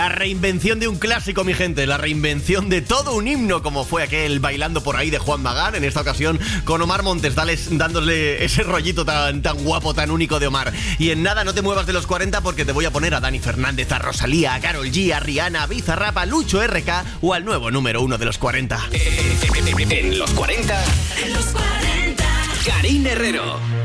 La reinvención de un clásico, mi gente, la reinvención de todo un himno, como fue aquel Bailando por ahí de Juan Magán, en esta ocasión con Omar Montes, dándole ese rollito tan guapo, tan único de Omar. Y en nada, no te muevas de los 40 porque te voy a poner a Dani Fernández, a Rosalía, a Karol G, a Rihanna, a Bizarrap, a Lucho RK o al nuevo número 1 de los 40. En los 40. En los 40. Karine Herrero.